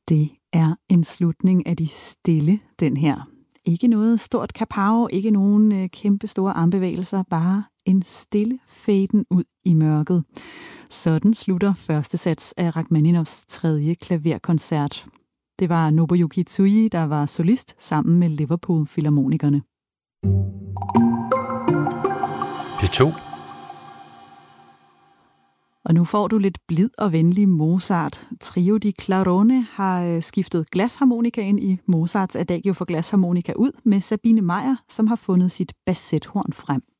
Det er en slutning af de stille, den her. Ikke noget stort kapow, ikke nogen kæmpe store armbevægelser, bare en stille faden ud i mørket. Sådan slutter første sats af Rachmaninovs 3. klaverkoncert. Det var Nobuyuki Tsuji, der var solist sammen med Liverpool Filharmonikerne. P2. Og nu får du lidt blid og venlig Mozart. Trio di Clarone har skiftet glasharmonikaen i Mozarts Adagio for glasharmonika ud med Sabine Meyer, som har fundet sit bassethorn frem.